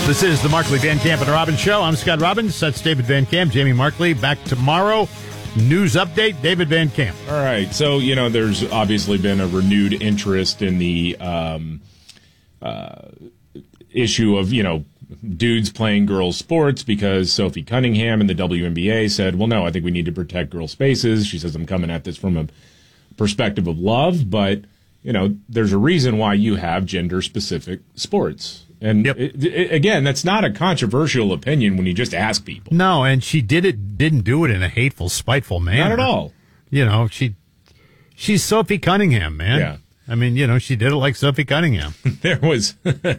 This is the Markley, Van Camp, and Robbins Show. I'm Scott Robbins. That's David Van Camp, Jamie Markley. Back tomorrow. News update, David Van Camp. All right. So, there's obviously been a renewed interest in the issue of, dudes playing girls' sports because Sophie Cunningham in the WNBA said, well, no, I think we need to protect girls' spaces. She says, I'm coming at this from a perspective of love, but, there's a reason why you have gender-specific sports. And again, that's not a controversial opinion when you just ask people. No, and she didn't do it in a hateful, spiteful manner. Not at all. She's Sophie Cunningham, man. Yeah. I mean, she did it like Sophie Cunningham. There was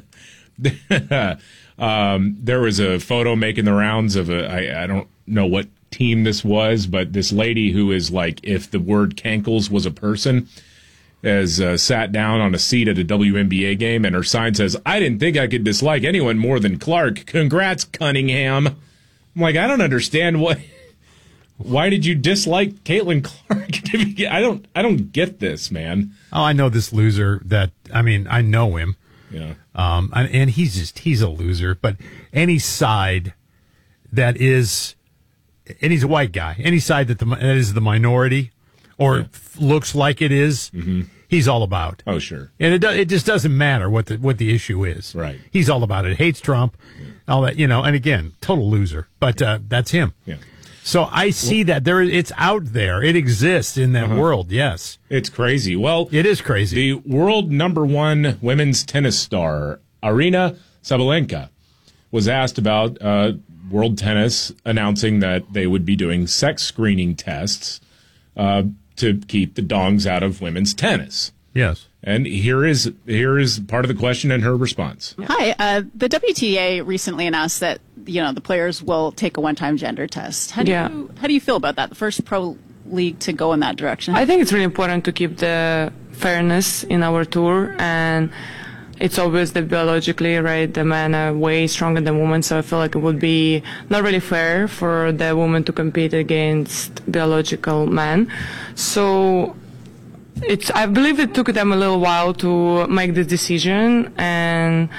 a photo making the rounds of I don't know what team this was, but this lady who is like, if the word cankles was a person, has sat down on a seat at a WNBA game, and her sign says, I didn't think I could dislike anyone more than Clark. Congrats, Cunningham. I'm like, I don't understand why did you dislike Caitlin Clark? I don't get this, man. Oh, I know this loser I know him. Yeah. And he's a loser, but any side that is, and he's a white guy, any side that is the minority or looks like it is, he's all about. Oh, sure. And it just doesn't matter what the issue is. Right. He's all about it. Hates Trump, all that, and again, total loser. But that's him. Yeah. So I see that it's out there. It exists in that world. Yes. It's crazy. Well, it is crazy. The world #1 women's tennis star, Aryna Sabalenka, was asked about world tennis announcing that they would be doing sex screening tests to keep the dongs out of women's tennis. Yes. And here is part of the question and her response. Hi. The WTA recently announced that the players will take a one-time gender test. How do you feel about that? The first pro league to go in that direction. I think it's really important to keep the fairness in our tour, and it's obvious that biologically, right, the men are way stronger than women, so I feel like it would be not really fair for the woman to compete against biological men. So I believe it took them a little while to make this decision, and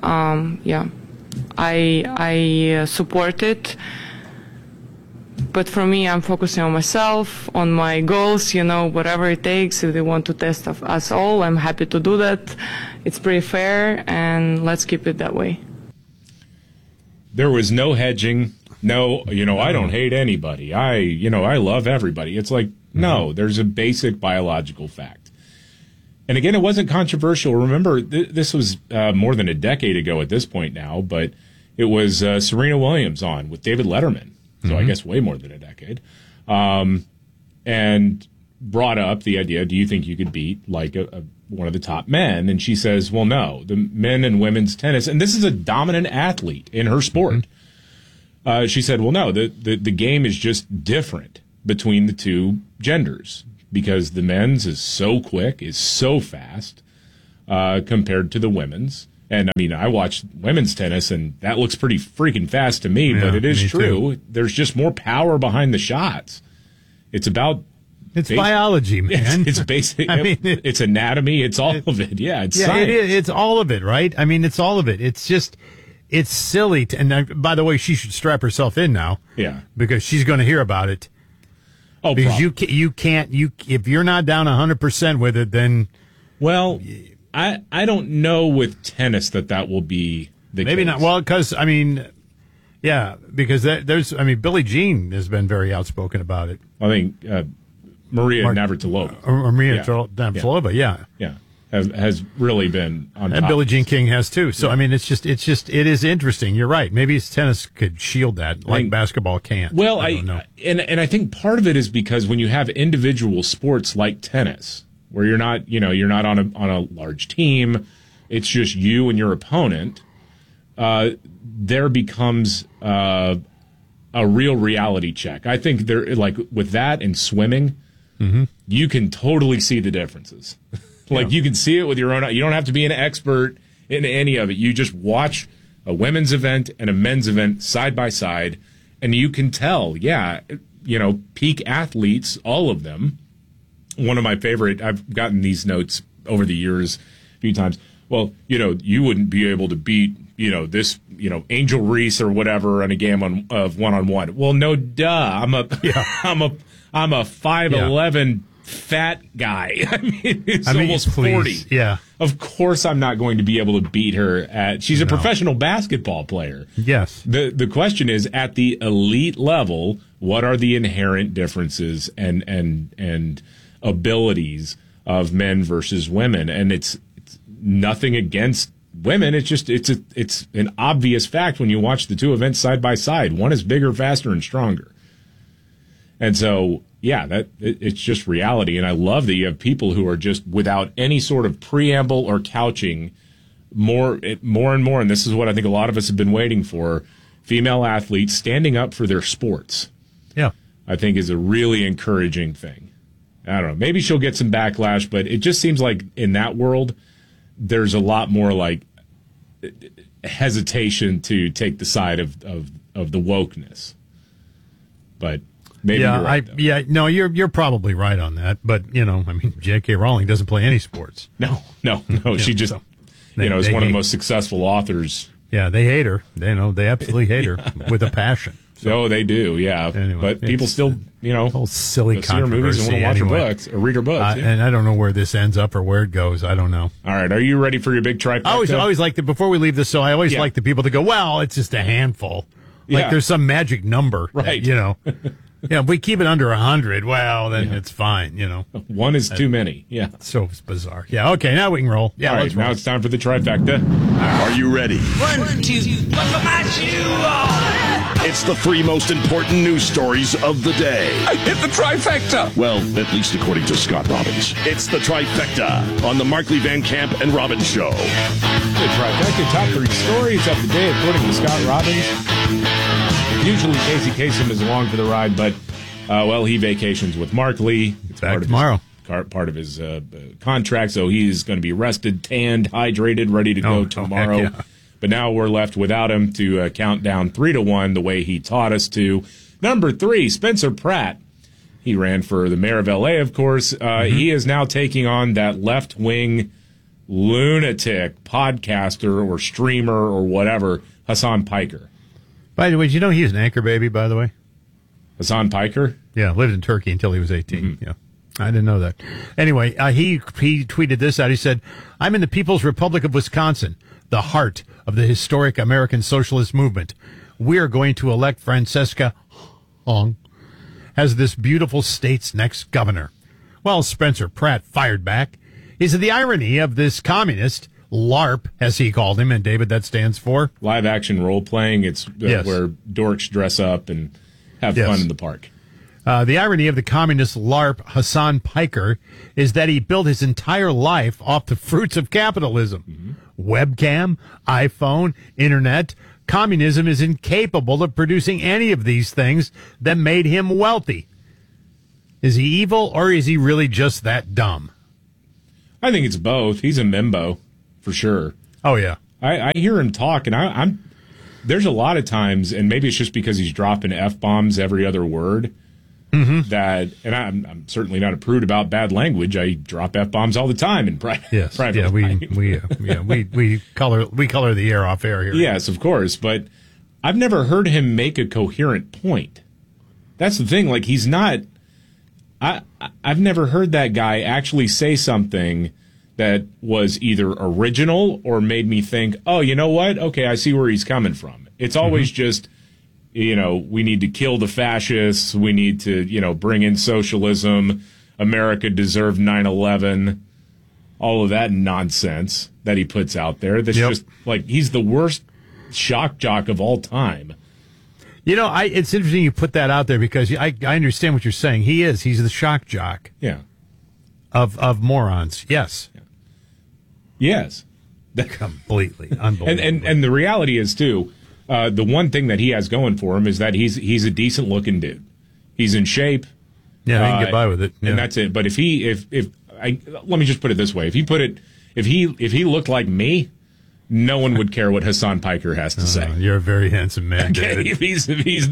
I support it. But for me, I'm focusing on myself, on my goals, whatever it takes. If they want to test us all, I'm happy to do that. It's pretty fair, and let's keep it that way. There was no hedging. No, I don't hate anybody. I love everybody. It's like, no, there's a basic biological fact. And again, it wasn't controversial. Remember, this was more than a decade ago at this point now, but it was Serena Williams on with David Letterman. So I guess way more than a decade. And brought up the idea, do you think you could beat like one of the top men? And she says, well, no, the men and women's tennis, and this is a dominant athlete in her sport. She said, well, no, the game is just different between the two genders because the men's is so quick, is so fast compared to the women's. And, I watch women's tennis, and that looks pretty freaking fast to me, but it is true. Too. There's just more power behind the shots. It's about... It's biology, man. It's basic. It's anatomy. It's all of it. Yeah, it's science. It's all of it, right? It's all of it. It's just... It's silly. And by the way, she should strap herself in now. Yeah. Because she's going to hear about it. Oh, because you can't... if you're not down 100% with it, then... Well... I don't know with tennis that will be the maybe case. not. Well, because because there's Billie Jean has been very outspoken about it. I think Maria Navratilova has really been on top. And Billie Jean King has too. So it is interesting. You're right. Maybe tennis could shield that like basketball can't. Well, I don't know. And I think part of it is because when you have individual sports like tennis, where you're not on a large team, it's just you and your opponent. There becomes a real reality check. I think there, like with that and swimming, you can totally see the differences. You can see it with your own eye. You don't have to be an expert in any of it. You just watch a women's event and a men's event side by side, and you can tell. Yeah, peak athletes, all of them. One of my favorite, I've gotten these notes over the years a few times. Well, you wouldn't be able to beat Angel Reese or whatever in a game of one-on-one. Well, no, duh. I'm a 5'11" fat guy. I mean, almost 40. Yeah. Of course I'm not going to be able to beat her she's a professional basketball player. Yes. The question is, at the elite level, what are the inherent differences and abilities of men versus women? And it's nothing against women. It's just it's an obvious fact when you watch the two events side by side. One is bigger, faster, and stronger. And so, yeah, it's just reality. And I love that you have people who are just without any sort of preamble or couching more and more. And this is what I think a lot of us have been waiting for. Female athletes standing up for their sports. Yeah. I think is a really encouraging thing. I don't know. Maybe she'll get some backlash, but it just seems like in that world, there's a lot more like hesitation to take the side of the wokeness. But maybe you're right, no, you're probably right on that. But J.K. Rowling doesn't play any sports. No. She just is one of the most successful authors. Yeah, they hate her. They absolutely hate her with a passion. So they do, yeah. Anyway, but people still, whole silly see her movies and want to watch her books or read her books. And I don't know where this ends up or where it goes. I don't know. All right, are you ready for your big trifecta? I always like before we leave this. So I always like the people to go, well, it's just a handful. Like there's some magic number, right? If we keep it under 100, well, then it's fine. One is too many. Yeah, so bizarre. Yeah, okay, now we can roll. Yeah, all right, now it's time for the trifecta. Are you ready? 1, 2, buckle my shoe. It's the 3 most important news stories of the day. I hit the trifecta. Well, at least according to Scott Robbins. It's the trifecta on the Markley, Van Camp, and Robbins Show. The trifecta, top 3 stories of the day according to Scott Robbins. Usually Casey Kasem is along for the ride, but he vacations with Markley. It's back tomorrow. Part of his contract, so he's going to be rested, tanned, hydrated, ready to go tomorrow. Heck yeah. But now we're left without him to count down 3-1 the way he taught us to. Number 3, Spencer Pratt. He ran for the mayor of L.A., of course. He is now taking on that left-wing lunatic podcaster or streamer or whatever, Hassan Piker. By the way, did you know he was an anchor baby, by the way? Hassan Piker? Yeah, lived in Turkey until he was 18. Mm-hmm. Yeah. I didn't know that. Anyway, he tweeted this out. He said, I'm in the People's Republic of Wisconsin, the heart of the historic American socialist movement. We are going to elect Francesca Hong as this beautiful state's next governor. Well, Spencer Pratt fired back. He said the irony of this communist, LARP, as he called him, and David, that stands for? Live action role playing. It's where dorks dress up and have fun in the park. The irony of the communist LARP, Hassan Piker, is that he built his entire life off the fruits of capitalism. Mm-hmm. Webcam, iPhone, internet. Communism is incapable of producing any of these things that made him wealthy. Is he evil, or is he really just that dumb? I think it's both. He's a Mimbo, for sure. Oh, yeah. I hear him talk, and I'm there's a lot of times, and maybe it's just because he's dropping F-bombs every other word, that, and I'm certainly not a prude about bad language. I drop F-bombs all the time in private. Yes, private we color the air off air here. Yes, of course, but I've never heard him make a coherent point. That's the thing. Like, he's not. I've never heard that guy actually say something that was either original or made me think, oh, you know what? Okay, I see where he's coming from. It's always just, we need to kill the fascists. We need to, bring in socialism. America deserved 9/11. All of that nonsense that he puts out there. That's just like, he's the worst shock jock of all time. It's interesting you put that out there because I understand what you're saying. He's the shock jock. Yeah. Of morons. Yes. Yes. Completely unbelievable. And the reality is too, the one thing that he has going for him is that he's a decent looking dude. He's in shape. Yeah, he can get by with it. Yeah. And that's it. But let me just put it this way. If he looked like me, no one would care what Hassan Piker has to say. You're a very handsome man, okay, David. If he's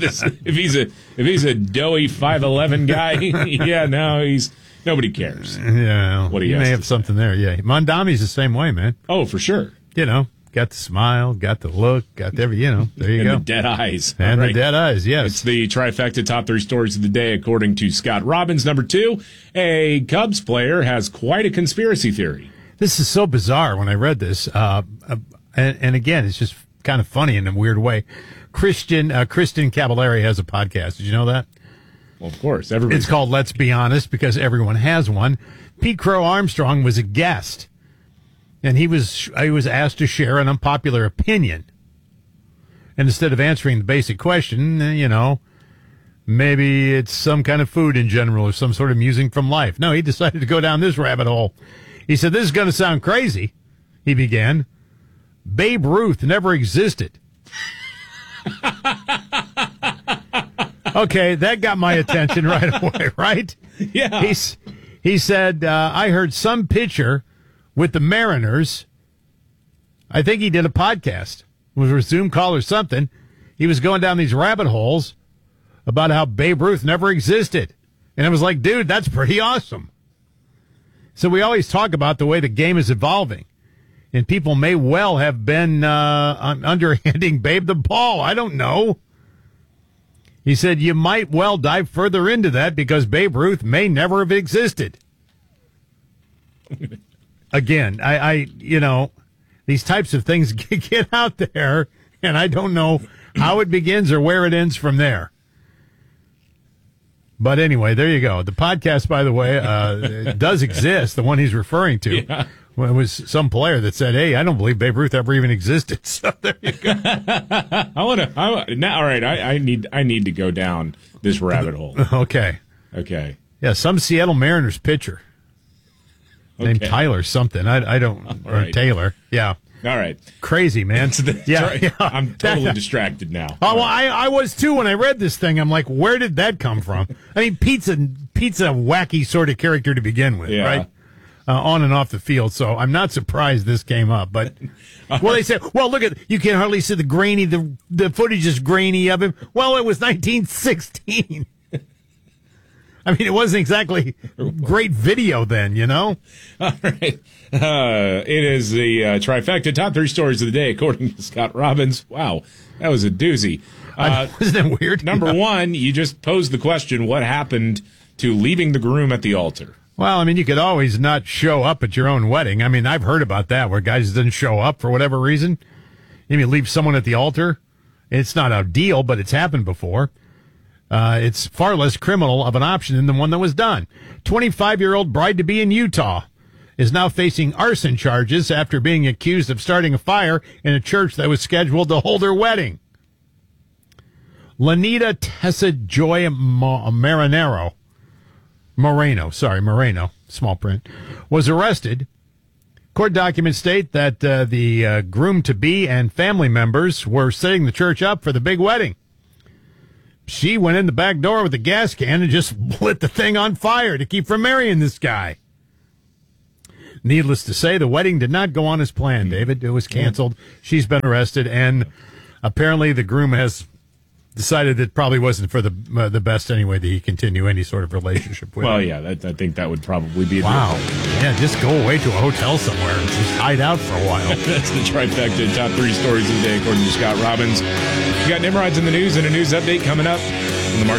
a doughy 5'11" guy, nobody cares. Yeah, what he may have something there. Yeah, Mondami's the same way, man. Oh, for sure. got the smile, got the look, got every, there you And go. the dead eyes. And All the dead eyes, yes. It's the trifecta top 3 stories of the day, according to Scott Robbins. Number 2, a Cubs player has quite a conspiracy theory. This is so bizarre when I read this. And again, it's just kind of funny in a weird way. Kristen Cavallari has a podcast. Did you know that? Well, of course. Everybody. It's called Let's Be Honest because everyone has one. Pete Crow Armstrong was a guest, and he was asked to share an unpopular opinion. And instead of answering the basic question, maybe it's some kind of food in general or some sort of musing from life. No, he decided to go down this rabbit hole. He said, "This is going to sound crazy," he began. "Babe Ruth never existed." Okay, that got my attention right away, right? Yeah. He said, "I heard some pitcher with the Mariners. I think he did a podcast. It was a Zoom call or something. He was going down these rabbit holes about how Babe Ruth never existed." And I was like, dude, that's pretty awesome. So we always talk about the way the game is evolving. And people may well have been underhanding Babe the ball. I don't know. He said, "You might well dive further into that because Babe Ruth may never have existed." Again, I these types of things get out there, and I don't know how it begins or where it ends from there. But anyway, there you go. The podcast, by the way, does exist, the one he's referring to. Yeah. Well, it was some player that said, "Hey, I don't believe Babe Ruth ever even existed." So there you go. All right. I need to go down this rabbit hole. Okay. Yeah, some Seattle Mariners pitcher named Tyler something. I don't, or right. Taylor. Yeah. All right. Crazy, man. Yeah. I'm totally distracted now. Oh, well, I was too when I read this thing. I'm like, where did that come from? I mean, Pete's a wacky sort of character to begin with, Yeah. right? On and off the field. So I'm not surprised this came up. But, well, they said, well, look you can hardly see the footage is grainy of him. Well, it was 1916. I mean, it wasn't exactly great video then, All right. It is the trifecta top 3 stories of the day, according to Scott Robbins. Wow, that was a doozy. Isn't that weird? Number 1, you just posed the question, what happened to leaving the groom at the altar? Well, I mean, you could always not show up at your own wedding. I mean, I've heard about that where guys didn't show up for whatever reason. You leave someone at the altar. It's not a deal, but it's happened before. It's far less criminal of an option than the one that was done. 25-year-old bride-to-be in Utah is now facing arson charges after being accused of starting a fire in a church that was scheduled to hold her wedding. Lanita Tessa Joy Moreno, small print, was arrested. Court documents state that the groom-to-be and family members were setting the church up for the big wedding. She went in the back door with a gas can and just lit the thing on fire to keep from marrying this guy. Needless to say, the wedding did not go on as planned, David. It was canceled. She's been arrested, and apparently the groom has decided it probably wasn't for the best anyway that he continue any sort of relationship with Well, her. yeah, I think that would probably be Wow. Yeah, just go away to a hotel somewhere and just hide out for a while. That's the trifecta top 3 stories of the day, according to Scott Robbins. You got Nimrods in the news and a news update coming up.